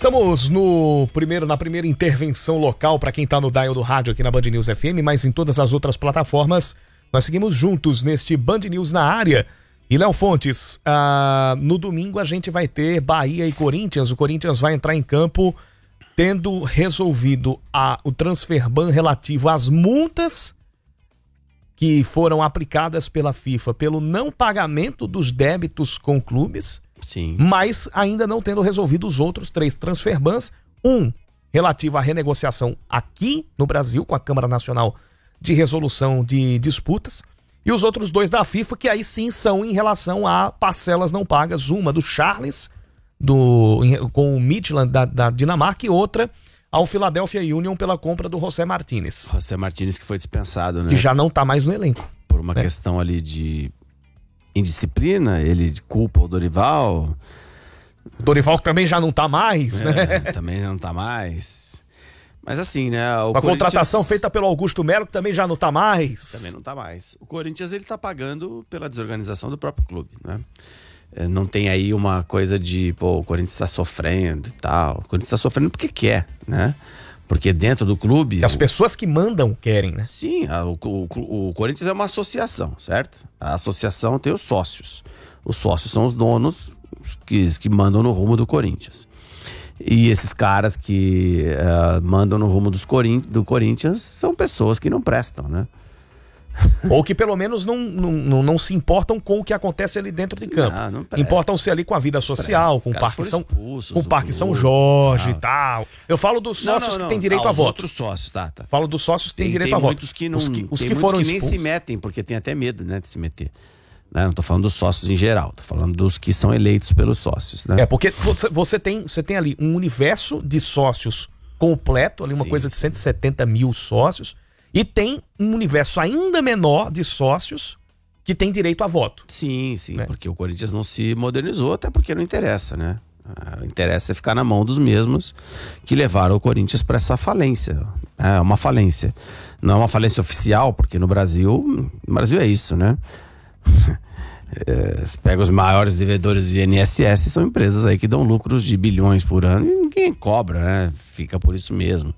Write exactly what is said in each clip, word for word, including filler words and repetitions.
Estamos no primeiro, na primeira intervenção local para quem está no dial do rádio aqui na Band News F M, mas em todas as outras plataformas nós seguimos juntos neste Band News na área. E Léo Fontes, ah, no domingo a gente vai ter Bahia e Corinthians. O Corinthians vai entrar em campo tendo resolvido a, o transfer ban relativo às multas que foram aplicadas pela FIFA pelo não pagamento dos débitos com clubes. Sim. Mas ainda não tendo resolvido os outros três transfer bans. Um relativo à renegociação aqui no Brasil com a Câmara Nacional de Resolução de Disputas. E os outros dois da FIFA, que aí sim são em relação a parcelas não pagas. Uma do Charles, do, com o Midland da, da Dinamarca, e outra ao Philadelphia Union pela compra do José Martínez. José Martínez que foi dispensado, né? Que já não tá mais no elenco. Por uma né? questão ali de indisciplina, ele culpa o Dorival. Dorival que também já não tá mais, é, né? Também já não tá mais. Mas assim, né? O a contratação Corinthians... feita pelo Augusto Melo, que também já não tá mais. Também não tá mais. O Corinthians, ele tá pagando pela desorganização do próprio clube, né? Não tem aí uma coisa de, pô, o Corinthians tá sofrendo e tal. O Corinthians tá sofrendo porque quer, né? Porque dentro do clube... E as pessoas que mandam querem, né? Sim, a, o, o, o Corinthians é uma associação, certo? A associação tem os sócios. Os sócios são os donos que, que mandam no rumo do Corinthians. E esses caras que uh, mandam no rumo dos Corin- do Corinthians são pessoas que não prestam, né? Ou que pelo menos não, não, não, não se importam com o que acontece ali dentro de campo. Não, não presta. Importam-se ali com a vida social, com o Parque, São, com o Parque São clube, Jorge e tal. tal. Eu falo dos sócios não, não, não. que têm direito ah, a os voto. outros sócios, tá, tá. Falo dos sócios que têm tem, direito tem a voto. Muitos que não, os que, os tem que muitos foram que nem expulsos. se metem, porque tem até medo, né, de se meter. Né? Não tô falando dos sócios em geral, tô falando dos que são eleitos pelos sócios, né? É, porque você, você, tem, você tem ali um universo de sócios completo, ali uma Sim, coisa de sim. cento e setenta mil sócios, e tem um universo ainda menor de sócios que tem direito a voto. Sim, sim, né? Porque o Corinthians não se modernizou, até porque não interessa, né? Ah, interessa é ficar na mão dos mesmos que levaram o Corinthians para essa falência. É uma falência. Não é uma falência oficial, porque no Brasil, no Brasil é isso, né? É, você pega os maiores devedores de I N S S, são empresas aí que dão lucros de bilhões por ano e ninguém cobra, né? Fica por isso mesmo.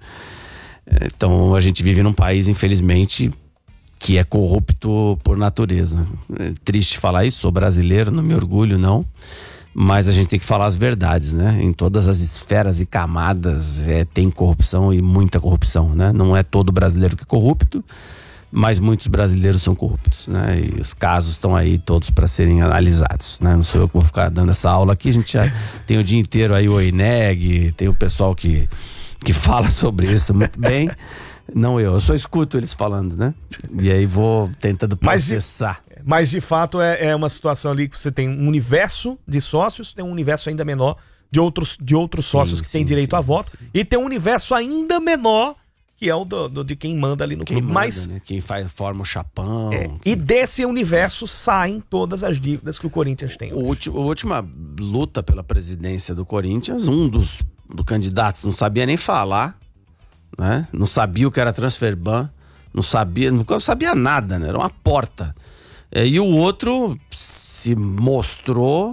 Então a gente vive num país, infelizmente, que é corrupto por natureza. É triste falar isso, sou brasileiro, não me orgulho não, mas a gente tem que falar as verdades, né? Em todas as esferas e camadas é, tem corrupção e muita corrupção, né? Não é todo brasileiro que é corrupto, mas muitos brasileiros são corruptos, né? E os casos estão aí todos para serem analisados, né? Não sou eu que vou ficar dando essa aula aqui, a gente já tem o dia inteiro aí o ENEG, tem o pessoal que, que fala sobre isso muito bem. Não eu, eu só escuto eles falando, né? E aí vou tentando processar. Mas de, mas de fato é, é uma situação ali que você tem um universo de sócios, tem um universo ainda menor de outros, de outros Sim, sócios que sim, têm direito sim, a voto, sim. E tem um universo ainda menor que é o do, do, de quem manda ali no Quem clube. manda, Mas, né? Quem faz, forma o chapão. é, e desse universo saem todas as dívidas que o Corinthians tem. O último, a última luta pela presidência do Corinthians, um dos do candidatos não sabia nem falar, né? Não sabia o que era transfer ban, não sabia, não sabia nada, né? Era uma porta. É, e o outro se mostrou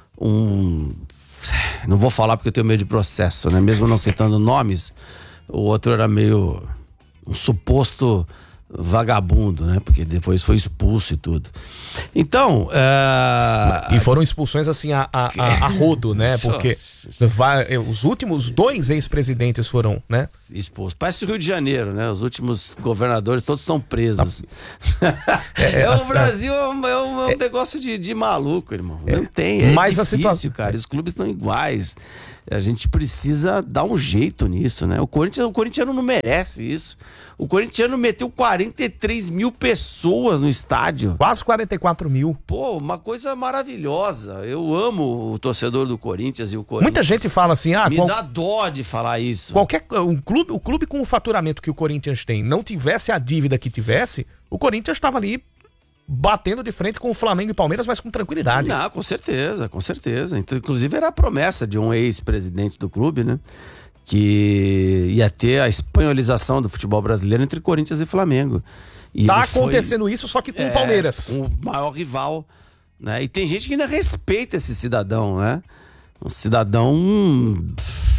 um... Não vou falar porque eu tenho medo de processo, né? Mesmo não citando nomes, o outro era meio um suposto vagabundo, né? Porque depois foi expulso e tudo. Então... Uh... E foram expulsões assim a, a, a, a rodo, né? Porque vai, os últimos dois ex-presidentes foram, né? Expulso. Parece o Rio de Janeiro, né? Os últimos governadores todos estão presos. É, é, o Brasil é um, é um, é um negócio de, de maluco, irmão. Não tem, é Mas difícil, a situa... cara. Os clubes estão iguais. A gente precisa dar um jeito nisso, né? O Corinthians, o corintiano não merece isso. O corintiano meteu quarenta e três mil pessoas no estádio. Quase quarenta e quatro mil. Pô, uma coisa maravilhosa. Eu amo o torcedor do Corinthians e o Corinthians. Muita gente fala assim, ah... Me qual... dá dó de falar isso. Qualquer, um clube, o clube com o faturamento que o Corinthians tem não tivesse a dívida que tivesse, o Corinthians estava ali batendo de frente com o Flamengo e Palmeiras, mas com tranquilidade. Não, com certeza, com certeza. Então, inclusive era a promessa de um ex-presidente do clube, né? Que ia ter a espanholização do futebol brasileiro entre Corinthians e Flamengo. E tá foi, acontecendo isso, só que com é, o Palmeiras. O maior rival, né? E tem gente que ainda respeita esse cidadão, né? Um cidadão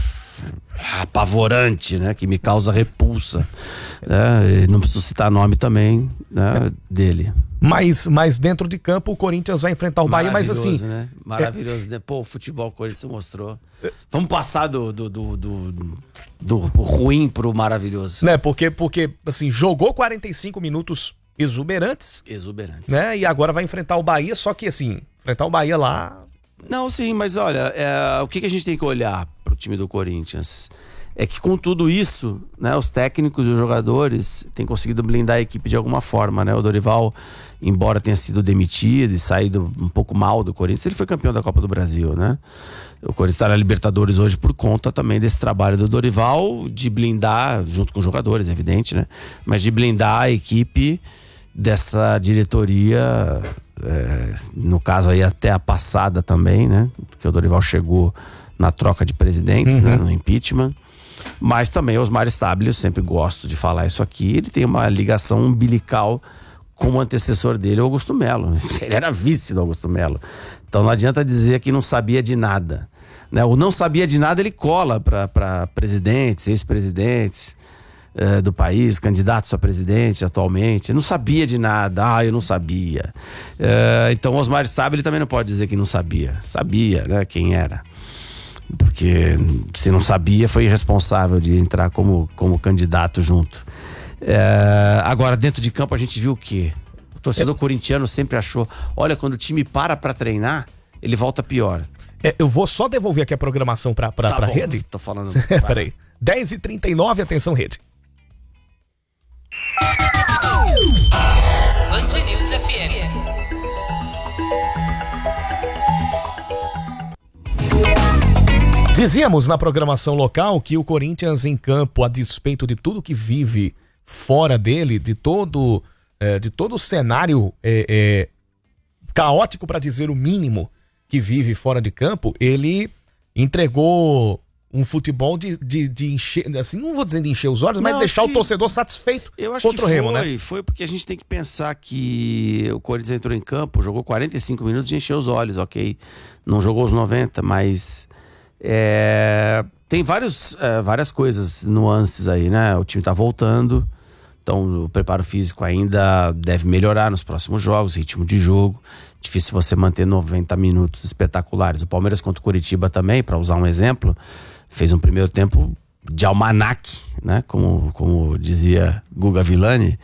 apavorante, né? Que me causa repulsa. Né? Não preciso citar nome também, né? Dele. Mas, mas dentro de campo o Corinthians vai enfrentar o Bahia, mas assim... Né? Maravilhoso, né? Pô, o futebol que o Corinthians mostrou. Vamos passar do, do, do, do, do ruim pro maravilhoso. Né? Porque, porque, assim, jogou quarenta e cinco minutos exuberantes. Exuberantes. Né? E agora vai enfrentar o Bahia, só que assim, enfrentar o Bahia lá... Não, sim, mas olha, é, o que, que a gente tem que olhar pro time do Corinthians? É que com tudo isso, né, os técnicos e os jogadores têm conseguido blindar a equipe de alguma forma, né? O Dorival, embora tenha sido demitido e saído um pouco mal do Corinthians, ele foi campeão da Copa do Brasil, né? O Corinthians está na Libertadores hoje por conta também desse trabalho do Dorival de blindar, junto com os jogadores, é evidente, né? Mas de blindar a equipe dessa diretoria, é, no caso aí até a passada também, né? Porque o Dorival chegou na troca de presidentes, uhum. né? No impeachment. Mas também Osmar Stabile, eu sempre gosto de falar isso aqui, ele tem uma ligação umbilical com o antecessor dele, o Augusto Melo. Ele era vice do Augusto Melo. Então não adianta dizer que não sabia de nada. Né? O não sabia de nada ele cola para presidentes, ex-presidentes eh, do país, candidatos a presidente atualmente. Eu não sabia de nada, ah, eu não sabia. Eh, então Osmar Stabile também não pode dizer que não sabia. Sabia, né, quem era. Porque se não sabia, foi irresponsável de entrar como, como candidato junto. É, agora, dentro de campo, a gente viu o quê? O torcedor é. corintiano sempre achou, olha, quando o time para pra treinar, ele volta pior. É, eu vou só devolver aqui a programação pra, pra, tá pra bom, rede. Tô falando. Peraí. dez e trinta e nove, atenção, rede. Band News F M. Dizíamos na programação local que o Corinthians em campo, a despeito de tudo que vive fora dele, de todo, é, de todo o cenário é, é, caótico, para dizer o mínimo, que vive fora de campo, ele entregou um futebol de, de, de encher, assim, não vou dizer de encher os olhos, mas não, deixar que, o torcedor satisfeito eu acho contra que o Remo, foi, né? Foi porque a gente tem que pensar que o Corinthians entrou em campo, jogou quarenta e cinco minutos de encher os olhos, ok? Não jogou os noventa, mas... É, tem vários, é, várias coisas, nuances aí, né? O time tá voltando, então o preparo físico ainda deve melhorar nos próximos jogos, ritmo de jogo. Difícil você manter noventa minutos espetaculares. O Palmeiras contra o Curitiba também, para usar um exemplo, fez um primeiro tempo de almanaque, né? Como, como dizia Guga Villani.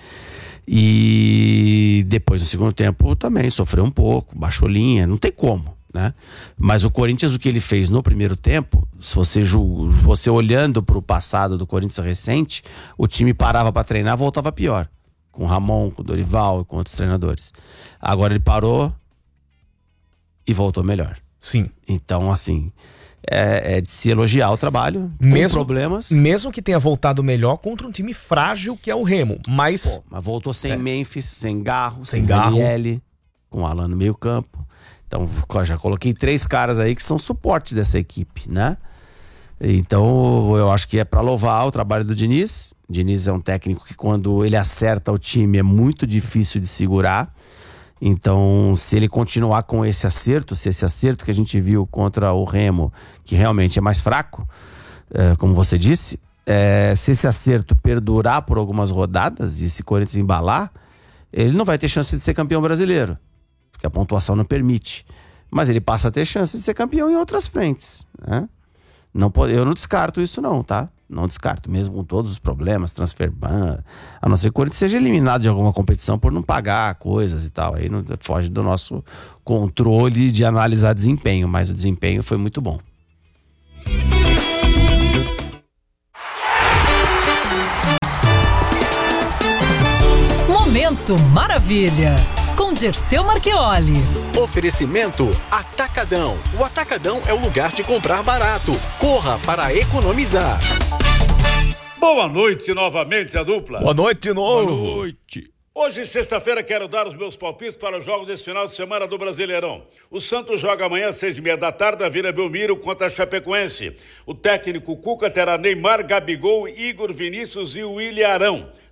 E depois, no segundo tempo, também sofreu um pouco, baixou linha, não tem como. Né? Mas o Corinthians, o que ele fez no primeiro tempo, se você, julga, você olhando para o passado do Corinthians recente, o time parava para treinar, voltava pior, com o Ramon, com o Dorival, com outros treinadores. Agora ele parou e voltou melhor. Sim. Então, assim, é, é de se elogiar o trabalho, mesmo, com problemas. Mesmo que tenha voltado melhor contra um time frágil que é o Remo, mas... Pô, mas voltou sem é. Memphis, sem Garro, sem, sem Garro. L, com o Alan no meio campo. Então, já coloquei três caras aí que são suporte dessa equipe, né? Então, eu acho que é para louvar o trabalho do Diniz. O Diniz é um técnico que, quando ele acerta o time, é muito difícil de segurar. Então, se ele continuar com esse acerto, se esse acerto que a gente viu contra o Remo, que realmente é mais fraco, é, como você disse, é, se esse acerto perdurar por algumas rodadas e se Corinthians embalar, ele não vai ter chance de ser campeão brasileiro, porque a pontuação não permite. Mas ele passa a ter chance de ser campeão em outras frentes, né? Não pode, eu não descarto isso não, tá? Não descarto, mesmo com todos os problemas, transfer ban, a não ser que o Corinthians seja eliminado de alguma competição por não pagar coisas e tal. Aí não, foge do nosso controle de analisar desempenho, mas o desempenho foi muito bom. Momento Maravilha, com Dirceu Marchioli. Oferecimento Atacadão. O Atacadão é o lugar de comprar barato. Corra para economizar. Boa noite novamente, a dupla. Boa noite de novo. Boa noite. Hoje, sexta-feira, quero dar os meus palpites para os jogos desse final de semana do Brasileirão. O Santos joga amanhã às seis e meia da tarde na Vila Belmiro contra a Chapecoense. O técnico Cuca terá Neymar, Gabigol, Igor Vinícius e William Arão.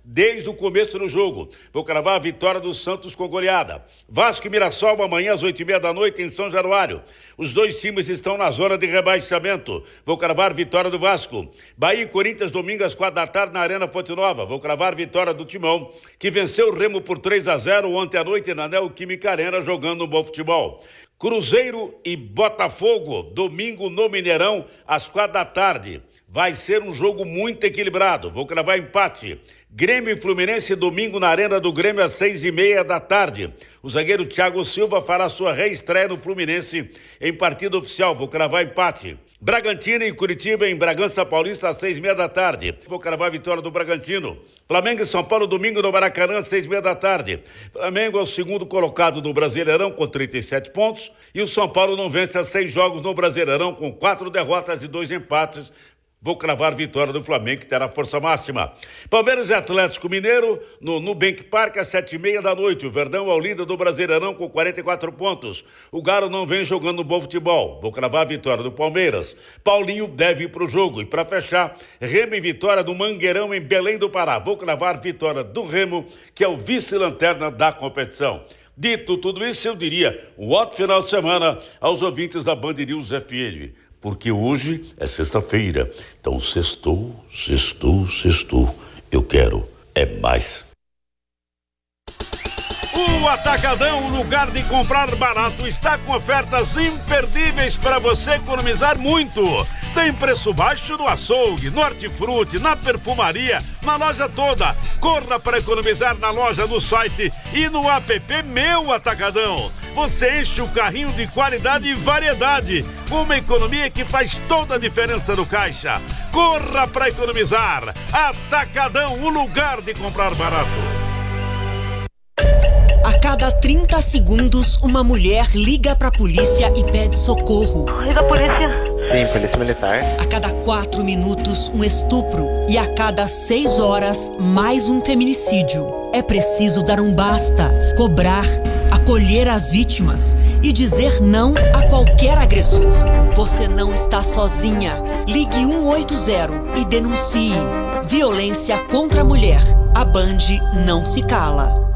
desde o começo do jogo. Vou cravar a vitória do Santos com goleada. Vasco e Mirassol amanhã às oito e meia da noite em São Januário. Os dois times estão na zona de rebaixamento. Vou cravar vitória do Vasco. Bahia e Corinthians domingo às quatro da tarde na Arena Fonte Nova. Vou cravar vitória do Timão, que venceu o Remo por três a zero ontem à noite na Neoquímica Arena, jogando um bom futebol. Cruzeiro e Botafogo, domingo no Mineirão, às quatro da tarde. Vai ser um jogo muito equilibrado. Vou cravar empate. Grêmio e Fluminense, domingo na Arena do Grêmio, às seis e meia da tarde. O zagueiro Thiago Silva fará sua reestreia no Fluminense em partida oficial. Vou cravar empate. Bragantino e Curitiba em Bragança Paulista, às seis e meia da tarde. Vou cravar a vitória do Bragantino. Flamengo e São Paulo, domingo no Maracanã, às seis e meia da tarde. Flamengo é o segundo colocado do Brasileirão com trinta e sete pontos. E o São Paulo não vence há seis jogos no Brasileirão com quatro derrotas e dois empates. Vou cravar vitória do Flamengo, que terá força máxima. Palmeiras e Atlético Mineiro, no Nubank Park, às sete e meia da noite. O Verdão é o líder do Brasileirão com quarenta e quatro pontos. O Galo não vem jogando bom futebol. Vou cravar a vitória do Palmeiras. Paulinho deve ir para o jogo. E para fechar, Remo e vitória do Mangueirão em Belém do Pará. Vou cravar vitória do Remo, que é o vice-lanterna da competição. Dito tudo isso, eu diria um ótimo final de semana aos ouvintes da Band News F M. Porque hoje é sexta-feira, então sextou, sextou, sextou. Eu quero é mais. O Atacadão, o lugar de comprar barato, está com ofertas imperdíveis para você economizar muito. Tem preço baixo no açougue, no hortifruti, na perfumaria, na loja toda. Corra para economizar na loja, no site e no app Meu Atacadão. Você enche o carrinho de qualidade e variedade. Uma economia que faz toda a diferença no caixa. Corra para economizar. Atacadão, o lugar de comprar barato. A cada trinta segundos, uma mulher liga pra polícia e pede socorro. E da polícia? Sim, polícia militar. A cada quatro minutos, um estupro. E a cada seis horas, mais um feminicídio. É preciso dar um basta, cobrar, acolher as vítimas e dizer não a qualquer agressor. Você não está sozinha. Ligue um oito zero e denuncie. Violência contra a mulher. A Band não se cala.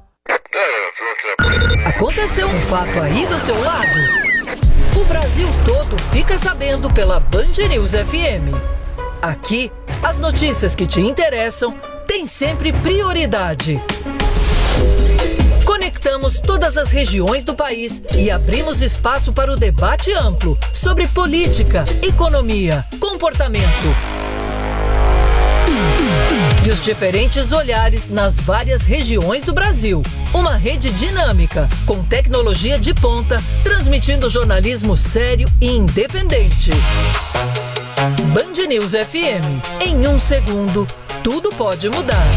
Aconteceu um fato aí do seu lado? O Brasil todo fica sabendo pela Band News F M. Aqui, as notícias que te interessam têm sempre prioridade. Conectamos todas as regiões do país e abrimos espaço para o debate amplo sobre política, economia, comportamento e os diferentes olhares nas várias regiões do Brasil. Uma rede dinâmica, com tecnologia de ponta, transmitindo jornalismo sério e independente. Band News F M. Em um segundo, tudo pode mudar.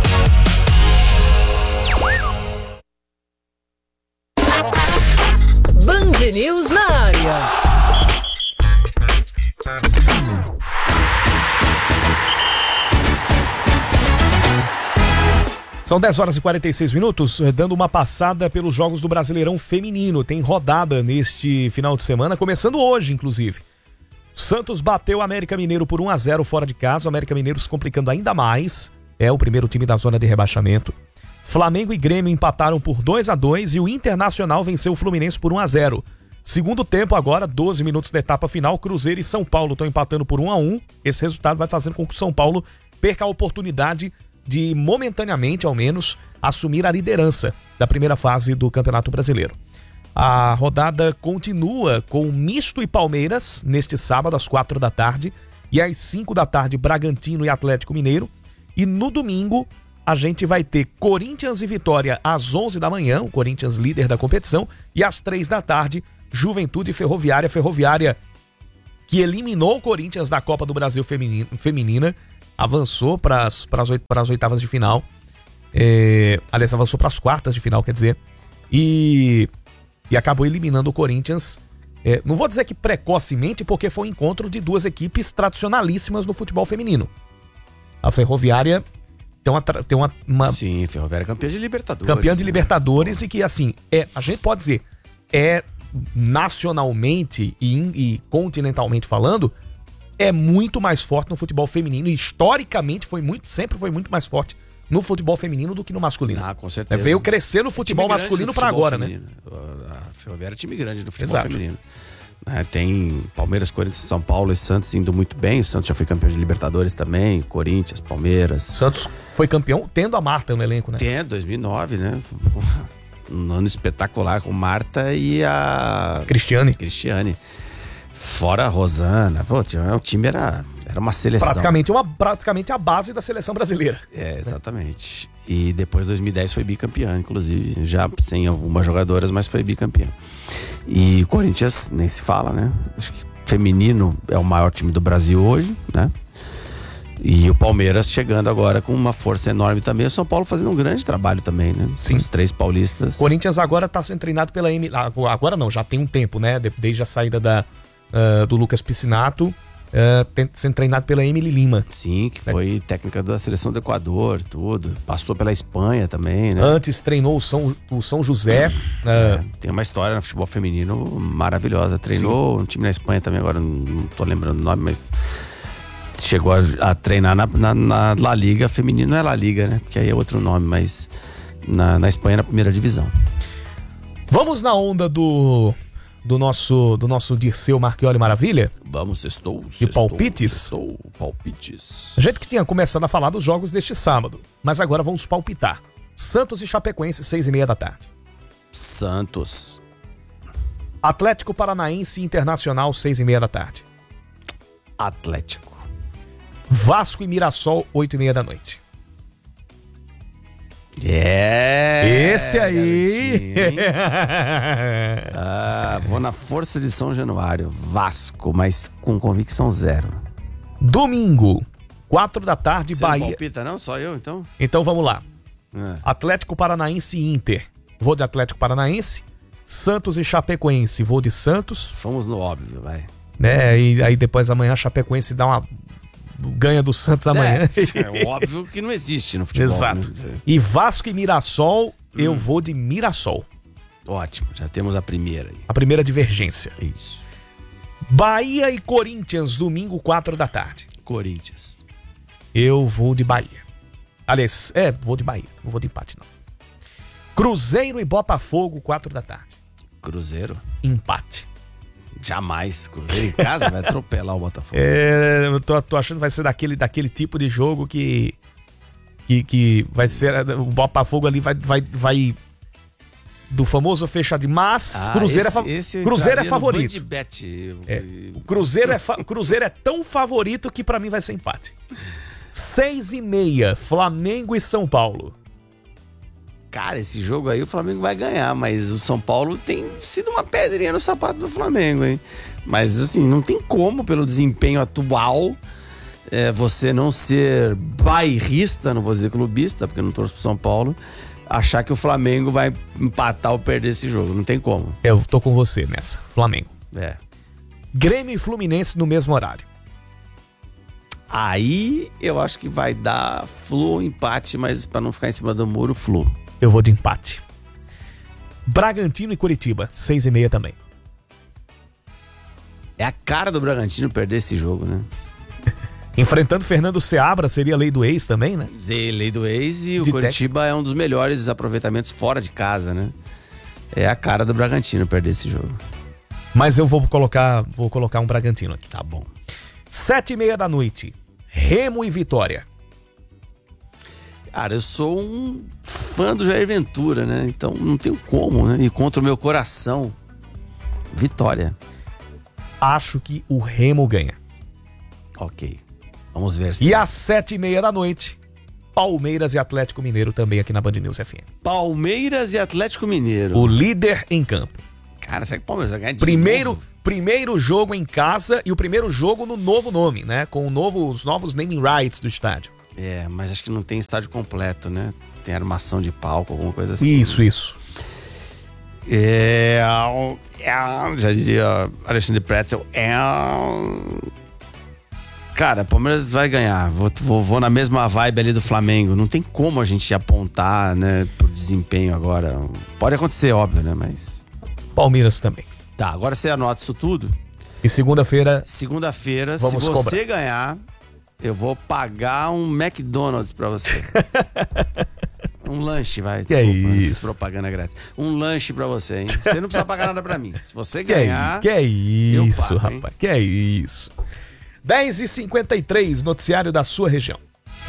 Band News na área. São dez horas e quarenta e seis minutos, dando uma passada pelos jogos do Brasileirão Feminino. Tem rodada neste final de semana, começando hoje, inclusive. Santos bateu o América Mineiro por um a zero fora de casa. O América Mineiro se complicando ainda mais. É o primeiro time da zona de rebaixamento. Flamengo e Grêmio empataram por dois a dois e o Internacional venceu o Fluminense por um a zero. Segundo tempo agora, doze minutos da etapa final, Cruzeiro e São Paulo estão empatando por um a um. Esse resultado vai fazendo com que o São Paulo perca a oportunidade de, momentaneamente ao menos, assumir a liderança da primeira fase do Campeonato Brasileiro. A rodada continua com Misto e Palmeiras neste sábado às quatro da tarde e às cinco da tarde Bragantino e Atlético Mineiro. E no domingo a gente vai ter Corinthians e Vitória às onze da manhã, o Corinthians líder da competição, e às três da tarde Juventude e Ferroviária, Ferroviária que eliminou o Corinthians da Copa do Brasil Feminina, feminina avançou para as oitavas de final, é, aliás, avançou para as quartas de final, quer dizer, e, e acabou eliminando o Corinthians, é, não vou dizer que precocemente, porque foi um encontro de duas equipes tradicionalíssimas no futebol feminino. A Ferroviária tem uma... Tem uma, uma Sim, Ferroviária é campeã de Libertadores. Campeã de Libertadores, né? E que, assim, é, a gente pode dizer, é nacionalmente e, e continentalmente falando, é muito mais forte no futebol feminino e historicamente foi muito, sempre foi muito mais forte no futebol feminino do que no masculino. Ah, com certeza. É, veio crescer no futebol masculino para agora, feminino. né? A Ferroviária é time grande no futebol Exato. feminino. É, tem Palmeiras, Corinthians, São Paulo e Santos indo muito bem. O Santos já foi campeão de Libertadores também. Corinthians, Palmeiras. Santos foi campeão tendo a Marta no elenco, né? Tem, dois mil e nove, né? Um ano espetacular com Marta e a Cristiane. Cristiane. Fora a Rosana. Pô, o time era, era uma seleção. Praticamente, uma, praticamente a base da seleção brasileira. É, exatamente. E depois, dois mil e dez, foi bicampeã, inclusive. Já sem algumas jogadoras, mas foi bicampeã. E o Corinthians, nem se fala, né? Acho que feminino é o maior time do Brasil hoje, né? E o Palmeiras chegando agora com uma força enorme também. O São Paulo fazendo um grande trabalho também, né? Sim. Os três paulistas. Corinthians agora tá sendo treinado pela Emily. Agora não, já tem um tempo, né? Desde a saída da, uh, do Lucas Piscinato, uh, tem, sendo treinado pela Emily Lima. Sim, que foi técnica da seleção do Equador, tudo. Passou pela Espanha também, né? Antes treinou o São, o São José. Uh, É, tem uma história no futebol feminino maravilhosa. Treinou um time na Espanha também, agora não, não tô lembrando o nome, mas chegou a, a treinar na, na, na La Liga feminina, não é La Liga, né? Porque aí é outro nome, mas na, na Espanha, na primeira divisão. Vamos na onda do, do nosso do nosso Dirceu Marchioli Maravilha? Vamos, estou. De palpites? Estou, palpites. A gente que tinha começado a falar dos jogos deste sábado, mas agora vamos palpitar. Santos e Chapecoense, seis e meia da tarde. Santos. Atlético Paranaense e Internacional, seis e meia da tarde. Atlético. Vasco e Mirassol, oito e meia da noite. É. Esse aí. garotinho, hein? Ah, vou na força de São Januário. Vasco, mas com convicção zero. Domingo, quatro da tarde, Você não Bahia. palpita, não? Só eu, então? Então vamos lá. É. Atlético Paranaense e Inter. Vou de Atlético Paranaense. Santos e Chapecoense. Vou de Santos. Fomos no óbvio, vai. Né? E aí depois amanhã a Chapecoense dá uma ganha do Santos amanhã. É, é óbvio que não existe no futebol. Exato. Né? E Vasco e Mirassol, eu vou de Mirassol. Ótimo, já temos a primeira aí. A primeira divergência. Isso. Bahia e Corinthians, domingo, quatro da tarde. Corinthians. Eu vou de Bahia. Aliás, é, vou de Bahia. Não vou de empate, não. Cruzeiro e Botafogo, quatro da tarde. Cruzeiro. Empate. Jamais. Cruzeiro em casa vai atropelar o Botafogo. É, eu tô, tô achando que vai ser daquele, daquele tipo de jogo que, que, que vai ser. O Botafogo ali vai, vai, vai do famoso fechado. Mas Ah, Cruzeiro, esse, é, fa- esse eu Cruzeiro é entraria no favorito. Bandbet. É, o Cruzeiro é, fa- Cruzeiro é tão favorito que pra mim vai ser empate. Seis e meia, Flamengo e São Paulo. Cara, esse jogo aí o Flamengo vai ganhar, mas o São Paulo tem sido uma pedrinha no sapato do Flamengo, hein? Mas assim, não tem como, pelo desempenho atual, é, você não ser bairrista, não vou dizer clubista, porque eu não torço pro São Paulo, achar que o Flamengo vai empatar ou perder esse jogo. Não tem como. Eu tô com você nessa, Flamengo. É. Grêmio e Fluminense no mesmo horário. Aí eu acho que vai dar Flu empate, mas pra não ficar em cima do muro, Flu. Eu vou de empate. Bragantino e Curitiba, seis e meia também. É a cara do Bragantino perder esse jogo, né? Enfrentando Fernando Seabra, seria lei do ex também, né? Zé, lei do ex, e o De Coritiba é um dos melhores aproveitamentos fora de casa, né? É a cara do Bragantino perder esse jogo. Mas eu vou colocar, vou colocar um Bragantino aqui. Tá bom. Sete e meia da noite, Remo e Vitória. Cara, eu sou um fã do Jair Ventura, né? Então não tenho como, né? E contra o meu coração, Vitória. Acho que o Remo ganha. Ok. Vamos ver se... E às sete e meia da noite, Palmeiras e Atlético Mineiro também aqui na Band News F M. Palmeiras e Atlético Mineiro. O líder em campo. Cara, será que o Palmeiras vai ganhar de Primeiro, novo? primeiro jogo em casa e o primeiro jogo no novo nome, né? Com o novo, os novos naming rights do estádio. É, mas acho que não tem estádio completo, né? Tem armação de palco, alguma coisa assim. Isso, isso. É, é, já diria Alexandre Pretzel. É, cara, Palmeiras vai ganhar. Vou, vou, vou na mesma vibe ali do Flamengo. Não tem como a gente apontar, né, pro desempenho agora. Pode acontecer, óbvio, né? Mas. Palmeiras também. Tá, agora você anota isso tudo. E segunda-feira, Segunda-feira, se Vamos você cobrar. ganhar, Eu vou pagar um McDonald's pra você. Um lanche, vai. Que Desculpa, é isso? Propaganda grátis. Um lanche pra você, hein? Você não precisa pagar nada pra mim. Se você Que ganhar... é, que é isso, pago, rapaz. hein? Que é isso. dez e cinquenta e três, noticiário da sua região.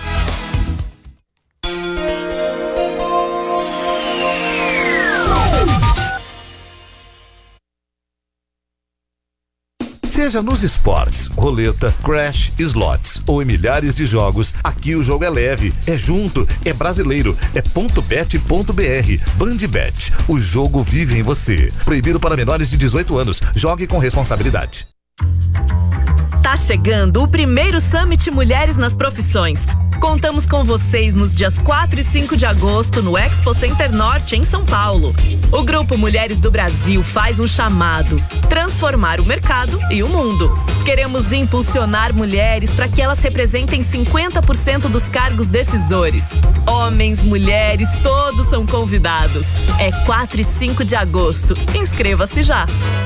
Seja nos esportes, roleta, crash, slots ou em milhares de jogos, aqui o jogo é leve, é junto, é brasileiro, é ponto bet ponto br. Bandbet, o jogo vive em você. Proibido para menores de dezoito anos. Jogue com responsabilidade. Tá chegando o primeiro Summit Mulheres nas Profissões. Contamos com vocês nos dias quatro e cinco de agosto no Expo Center Norte, em São Paulo. O Grupo Mulheres do Brasil faz um chamado: transformar o mercado e o mundo. Queremos impulsionar mulheres para que elas representem cinquenta por cento dos cargos decisores. Homens, mulheres, todos são convidados. É quatro e cinco de agosto. Inscreva-se já.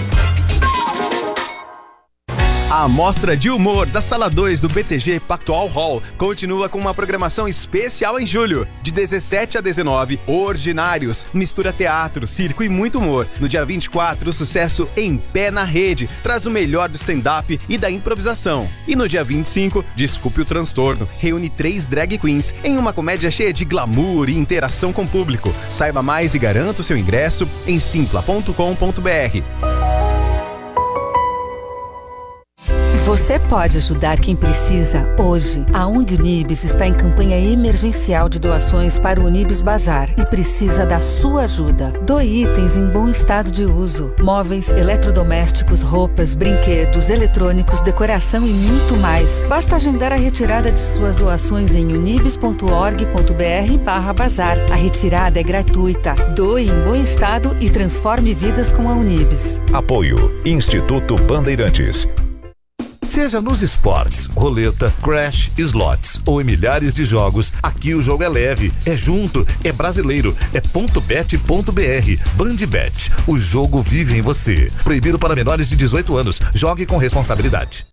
A Mostra de Humor da Sala dois do B T G Pactual Hall continua com uma programação especial em julho. De dezessete a dezenove, Ordinários, mistura teatro, circo e muito humor. No dia vinte e quatro, o sucesso Em Pé na Rede traz o melhor do stand-up e da improvisação. E no dia vinte e cinco, Desculpe o Transtorno, reúne três drag queens em uma comédia cheia de glamour e interação com o público. Saiba mais e garanta o seu ingresso em simpla ponto com ponto br. Você pode ajudar quem precisa hoje. A O N G Unibis está em campanha emergencial de doações para o Unibis Bazar e precisa da sua ajuda. Doe itens em bom estado de uso: móveis, eletrodomésticos, roupas, brinquedos, eletrônicos, decoração e muito mais. Basta agendar a retirada de suas doações em unibis ponto org ponto br barra bazar. A retirada é gratuita. Doe em bom estado e transforme vidas com a Unibis. Apoio Instituto Bandeirantes. Seja nos esportes, roleta, crash, slots ou em milhares de jogos, aqui o jogo é leve, é junto, é brasileiro, é ponto bet ponto br. Bandbet, o jogo vive em você. Proibido para menores de dezoito anos. Jogue com responsabilidade.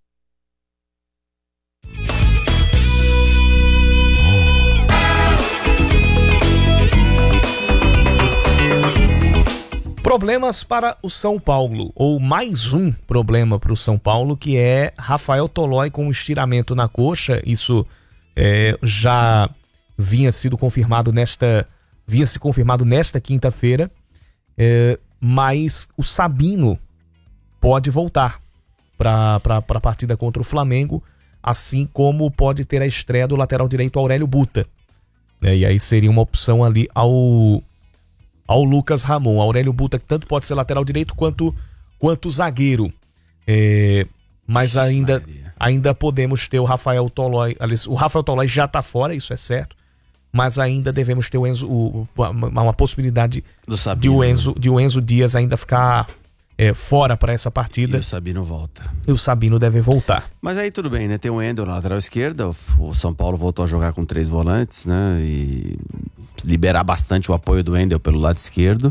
Problemas para o São Paulo, ou mais um problema para o São Paulo, que é Rafael Tolói com um estiramento na coxa. Isso é, já vinha sido confirmado nesta, vinha se confirmado nesta quinta-feira, é, mas o Sabino pode voltar para a partida contra o Flamengo, assim como pode ter a estreia do lateral direito Aurélio Buta. É, e aí seria uma opção ali ao ao Lucas Ramon. Aurélio Buta, que tanto pode ser lateral direito quanto, quanto zagueiro. É, mas ainda, ainda podemos ter o Rafael Tolói. Aliás, o Rafael Tolói já está fora, isso é certo. Mas ainda devemos ter o Enzo, o, uma, uma possibilidade de o, Enzo, de o Enzo Dias ainda ficar é, fora para essa partida. E o Sabino volta. E o Sabino deve voltar. Mas aí tudo bem, né? Tem o Ender na lateral esquerda. O São Paulo voltou a jogar com três volantes, né? E liberar bastante o apoio do Ender pelo lado esquerdo.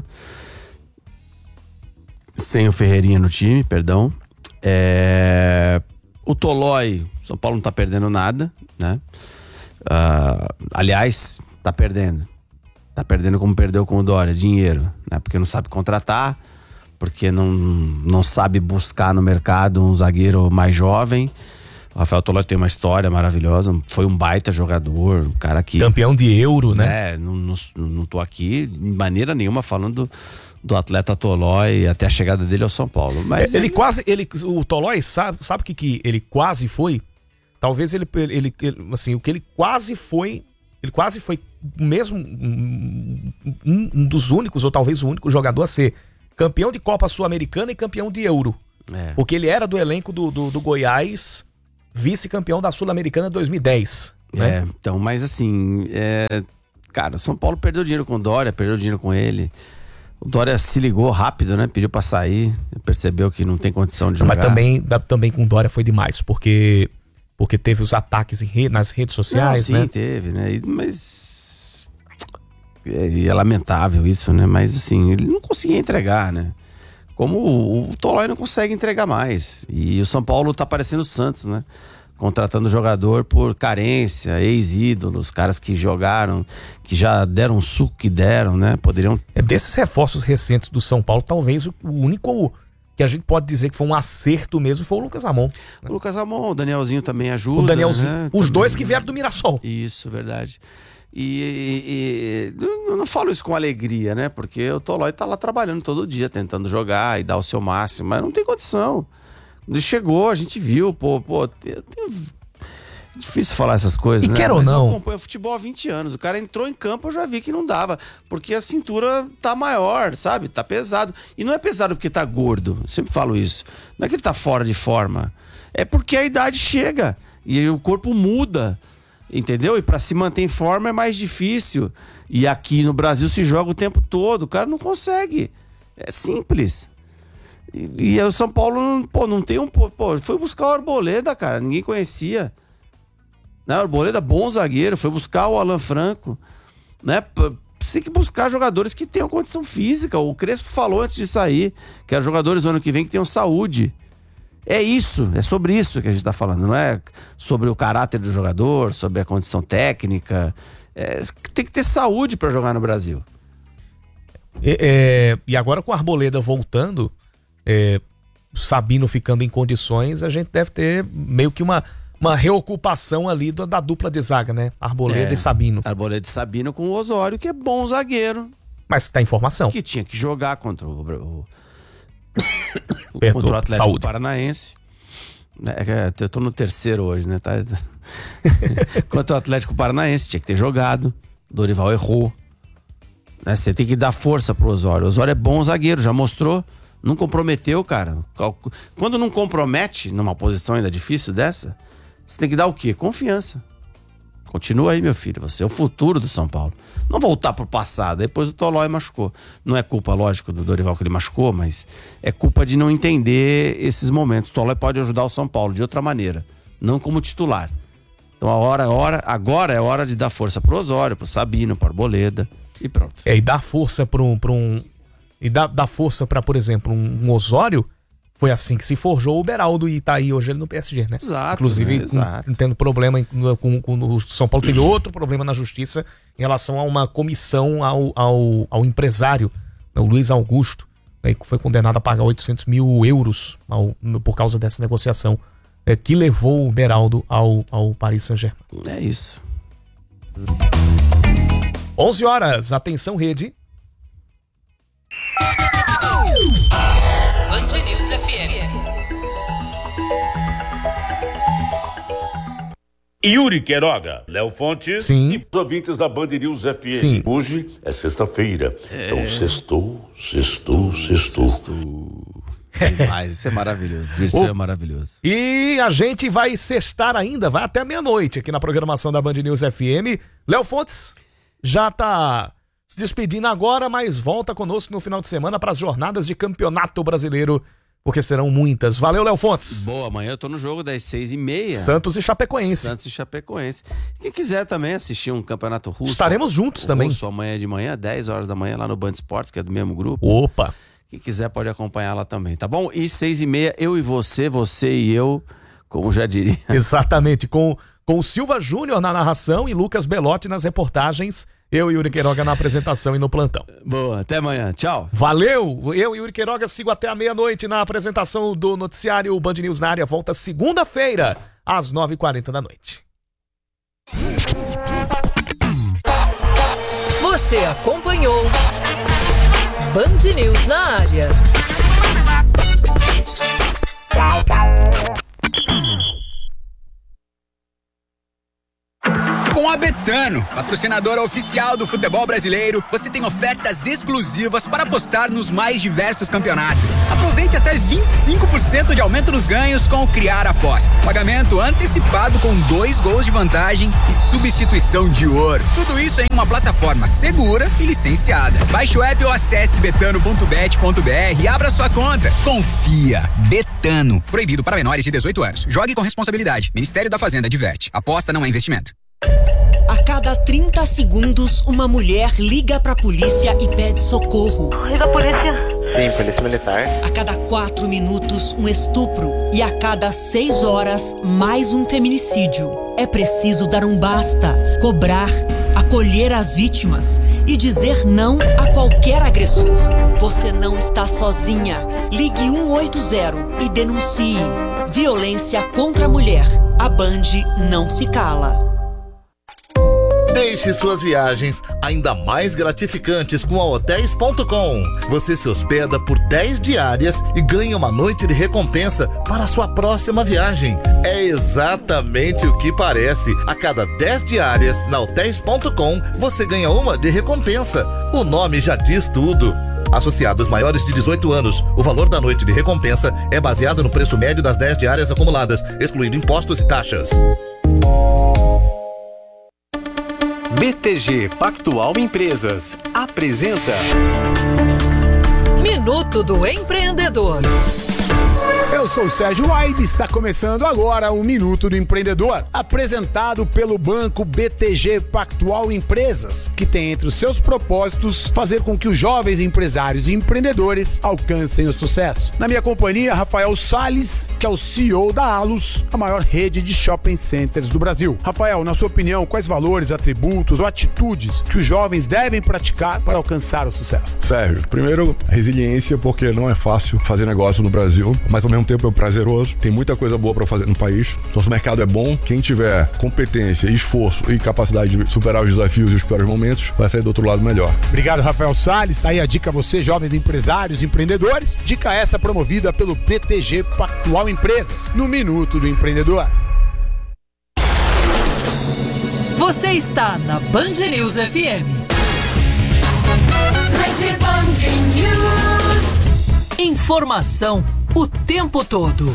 Sem o Ferreirinha no time, perdão. É... O Tolói, São Paulo não tá perdendo nada, né? Uh, aliás, tá perdendo. Tá perdendo como perdeu com o Dória, dinheiro, né? Porque não sabe contratar, porque não, não sabe buscar no mercado um zagueiro mais jovem. O Rafael Tolói tem uma história maravilhosa, foi um baita jogador, um cara que... Campeão de Euro, né? É, não, não, não tô aqui de maneira nenhuma falando do atleta Tolói até a chegada dele ao São Paulo. Mas ele, ele quase, ele, o Tolói sabe, sabe o que, que ele quase foi? Talvez ele, ele, ele, assim, o que ele quase foi, ele quase foi mesmo um, um dos únicos, ou talvez o único jogador a ser campeão de Copa Sul-Americana e campeão de Euro. É. Porque ele era do elenco do, do, do Goiás, vice-campeão da Sul-Americana dois mil e dez. Né? É, então, mas assim, é, cara, o São Paulo perdeu dinheiro com o Dória, perdeu dinheiro com ele. O Dória se ligou rápido, né? Pediu pra sair, percebeu que não tem condição de jogar. Mas também, também com o Dória foi demais, porque, porque teve os ataques em rede, nas redes sociais, não, sim, né? teve, né? Mas é, é lamentável isso, né? Mas assim, ele não conseguia entregar, né? Como o, o Tolói não consegue entregar mais. E o São Paulo tá parecendo o Santos, né? contratando jogador por carência, ex-ídolos, caras que jogaram, que já deram o suco que deram, né? Poderiam... É, desses reforços recentes do São Paulo, talvez o único que a gente pode dizer que foi um acerto mesmo foi o Lucas Ramon. Né? O Lucas Ramon, o Danielzinho também ajuda. O Danielzinho, né? os também... dois que vieram do Mirassol. Isso, verdade. E, e, e eu não falo isso com alegria, né? Porque o Tolói tá lá trabalhando todo dia, tentando jogar e dar o seu máximo, mas não tem condição. Quando ele chegou, a gente viu, pô, pô, tem, tem... difícil falar essas coisas, e né? quer ou mas não? eu acompanho futebol há vinte anos. O cara entrou em campo, eu já vi que não dava. Porque a cintura tá maior, sabe? Tá pesado. E não é pesado porque tá gordo. Eu sempre falo isso. Não é que ele tá fora de forma. É porque a idade chega. E o corpo muda. Entendeu? E pra se manter em forma é mais difícil. E aqui no Brasil se joga o tempo todo. O cara não consegue. É simples. E, e o São Paulo, pô, não tem um... Pô, foi buscar o Arboleda, cara. Ninguém conhecia. Né? O Arboleda, bom zagueiro. Foi buscar o Alan Franco. Né? Você tem que buscar jogadores que tenham condição física. O Crespo falou antes de sair que eram jogadores no ano que vem que tenham saúde. É isso, é sobre isso que a gente tá falando. Não é sobre o caráter do jogador, sobre a condição técnica. É, tem que ter saúde para jogar no Brasil. E, é, e agora com a Arboleda voltando, é, Sabino ficando em condições, a gente deve ter meio que uma, uma reocupação ali da, da dupla de zaga, né? Arboleda é, e Sabino. Arboleda e Sabino com o Osório, que é bom zagueiro. Mas tá informação. Que tinha que jogar contra o, o, Perdoa, contra o Atlético saúde. Paranaense. É, eu tô no terceiro hoje, né? Tá... Contra o Atlético Paranaense, tinha que ter jogado. Dorival errou. Né? Você tem que dar força pro Osório. O Osório é bom zagueiro, já mostrou. Não comprometeu, cara. Quando não compromete numa posição ainda difícil dessa, você tem que dar o quê? Confiança. Continua aí, meu filho. Você é o futuro do São Paulo. Não voltar pro passado. Depois o Tolói machucou. Não é culpa, lógico, do Dorival que ele machucou, mas é culpa de não entender esses momentos. O Tolói pode ajudar o São Paulo de outra maneira, não como titular. Então a hora, a hora, agora é hora de dar força pro Osório, pro Sabino, pro Arboleda e pronto. É, e dar força para um, pra um... E dar, dar força para, por exemplo, um, um Osório. Foi assim que se forjou o Beraldo e tá aí hoje ele no P S G, né? Exato. Inclusive, né? Exato. tendo problema com, com o São Paulo, teve outro problema na justiça em relação a uma comissão ao, ao, ao empresário, o Luiz Augusto, né, que foi condenado a pagar oitocentos mil euros ao, por causa dessa negociação, é, que levou o Beraldo ao, ao Paris Saint-Germain. É isso. onze horas, atenção rede. Band News F M. Yuri Queiroga, Léo Fontes Sim. e os ouvintes da Band News F M. Sim. Hoje é sexta-feira, É. então sextou, sextou, sextou. Sextou. Demais, isso é maravilhoso. Isso é maravilhoso. E a gente vai sextar ainda, vai até meia-noite aqui na programação da Band News F M. Léo Fontes já tá se despedindo agora, mas volta conosco no final de semana para as jornadas de Campeonato Brasileiro, porque serão muitas. Valeu, Léo Fontes. Boa, amanhã eu tô no jogo das seis e meia. Santos e Chapecoense. Santos e Chapecoense. Quem quiser também assistir um campeonato russo. Estaremos juntos também. Russo amanhã de manhã, dez horas da manhã, lá no Band Esportes, que é do mesmo grupo. Opa. Quem quiser pode acompanhar lá também, tá bom? E seis e meia, eu e você, você e eu, como já diria. Exatamente, com, com o Silva Júnior na narração e Lucas Belotti nas reportagens. Eu e Yuri Queiroga na apresentação e no plantão. Boa, até amanhã. Tchau. Valeu! Eu e Yuri Queiroga sigo até a meia-noite na apresentação do noticiário Band News na área. Volta segunda-feira, às nove e quarenta da noite. Você acompanhou Band News na área. Com a Betano, patrocinadora oficial do futebol brasileiro, você tem ofertas exclusivas para apostar nos mais diversos campeonatos. Aproveite até vinte e cinco por cento de aumento nos ganhos com o Criar Aposta. Pagamento antecipado com dois gols de vantagem e substituição de ouro. Tudo isso em uma plataforma segura e licenciada. Baixe o app ou acesse betano ponto bet ponto br e abra sua conta. Confia. Betano. Proibido para menores de dezoito anos. Jogue com responsabilidade. Ministério da Fazenda adverte. Aposta não é investimento. A cada trinta segundos, uma mulher liga pra polícia e pede socorro. Ai, da polícia. Sim, polícia militar. A cada quatro minutos, um estupro. E a cada seis horas, mais um feminicídio. É preciso dar um basta, cobrar, acolher as vítimas e dizer não a qualquer agressor. Você não está sozinha. Ligue um oito zero e denuncie. Violência contra a mulher. A Band não se cala. Deixe suas viagens ainda mais gratificantes com a hotéis ponto com. Você se hospeda por dez diárias e ganha uma noite de recompensa para a sua próxima viagem. É exatamente o que parece. A cada dez diárias na hotéis ponto com, você ganha uma de recompensa. O nome já diz tudo. Associados maiores de dezoito anos, o valor da noite de recompensa é baseado no preço médio das dez diárias acumuladas, excluindo impostos e taxas. B T G Pactual Empresas apresenta Minuto do Empreendedor. Eu sou o Sérgio Aib, está começando agora o Minuto do Empreendedor, apresentado pelo Banco B T G Pactual Empresas, que tem entre os seus propósitos fazer com que os jovens empresários e empreendedores alcancem o sucesso. Na minha companhia, Rafael Salles, que é o C E O da Alus, a maior rede de shopping centers do Brasil. Rafael, na sua opinião, quais valores, atributos ou atitudes que os jovens devem praticar para alcançar o sucesso? Sérgio, primeiro, resiliência, porque não é fácil fazer negócio no Brasil, mas ao mesmo tempo é prazeroso, tem muita coisa boa para fazer no país. Nosso mercado é bom, quem tiver competência, esforço e capacidade de superar os desafios e os piores momentos, vai sair do outro lado melhor. Obrigado, Rafael Salles. Tá aí a dica a você, jovens empresários e empreendedores. Dica essa promovida pelo B T G Pactual Empresas, no Minuto do Empreendedor. Você está na Band News F M. Rede Band News. Informação o tempo todo.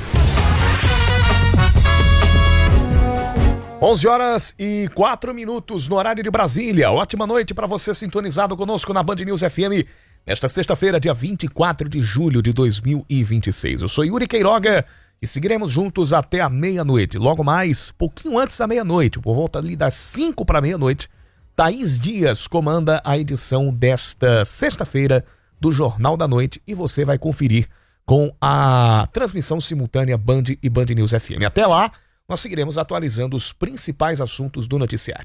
onze horas e quatro minutos no horário de Brasília. Ótima noite para você sintonizado conosco na Band News F M nesta sexta-feira, dia vinte e quatro de julho de dois mil e vinte e seis. Eu sou Yuri Queiroga e seguiremos juntos até a meia-noite. Logo mais, pouquinho antes da meia-noite, por volta ali das cinco para meia-noite, Thaís Dias comanda a edição desta sexta-feira do Jornal da Noite e você vai conferir com a transmissão simultânea Band e Band News F M. Até lá, nós seguiremos atualizando os principais assuntos do noticiário.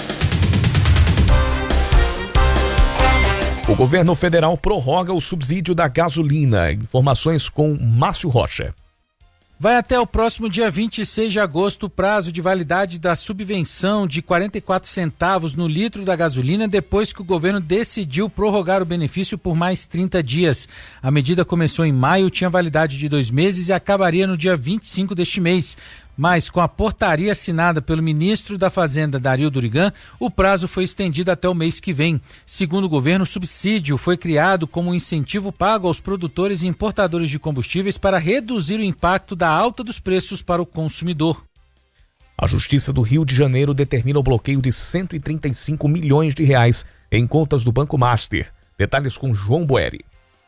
O governo federal prorroga o subsídio da gasolina. Informações com Márcio Rocha. Vai até o próximo dia vinte e seis de agosto o prazo de validade da subvenção de quarenta e quatro centavos no litro da gasolina, depois que o governo decidiu prorrogar o benefício por mais trinta dias. A medida começou em maio, tinha validade de dois meses e acabaria no dia vinte e cinco deste mês. Mas, com a portaria assinada pelo ministro da Fazenda, Dario Durigan, o prazo foi estendido até o mês que vem. Segundo o governo, o subsídio foi criado como um incentivo pago aos produtores e importadores de combustíveis para reduzir o impacto da alta dos preços para o consumidor. A Justiça do Rio de Janeiro determina o bloqueio de cento e trinta e cinco milhões de reais em contas do Banco Master. Detalhes com João Boeri.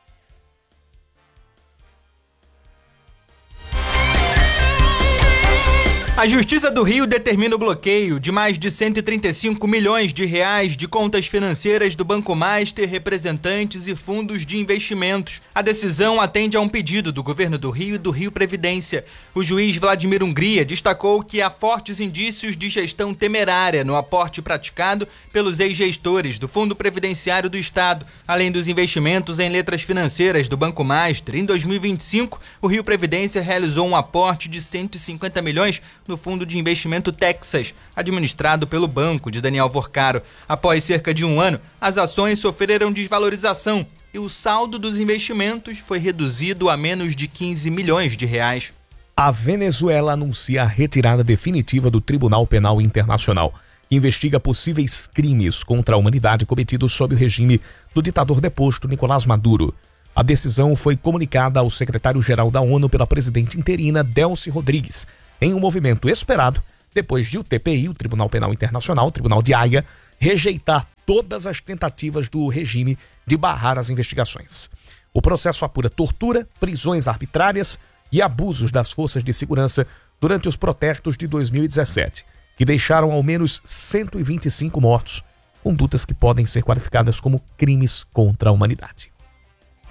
A Justiça do Rio determina o bloqueio de mais de cento e trinta e cinco milhões de reais de contas financeiras do Banco Master, representantes e fundos de investimentos. A decisão atende a um pedido do Governo do Rio e do Rio Previdência. O juiz Vladimir Hungria destacou que há fortes indícios de gestão temerária no aporte praticado pelos ex-gestores do Fundo Previdenciário do Estado, além dos investimentos em letras financeiras do Banco Master. Em dois mil e vinte e cinco, o Rio Previdência realizou um aporte de cento e cinquenta milhões no Fundo de Investimento Texas, administrado pelo banco de Daniel Vorcaro. Após cerca de um ano, as ações sofreram desvalorização e o saldo dos investimentos foi reduzido a menos de quinze milhões de reais. A Venezuela anuncia a retirada definitiva do Tribunal Penal Internacional, que investiga possíveis crimes contra a humanidade cometidos sob o regime do ditador deposto Nicolás Maduro. A decisão foi comunicada ao secretário-geral da ONU pela presidente interina Delcy Rodrigues, em um movimento esperado depois de o T P I, o Tribunal Penal Internacional, o Tribunal de Haia, rejeitar todas as tentativas do regime de barrar as investigações. O processo apura tortura, prisões arbitrárias e abusos das forças de segurança durante os protestos de dois mil e dezessete, que deixaram ao menos cento e vinte e cinco mortos, condutas que podem ser qualificadas como crimes contra a humanidade.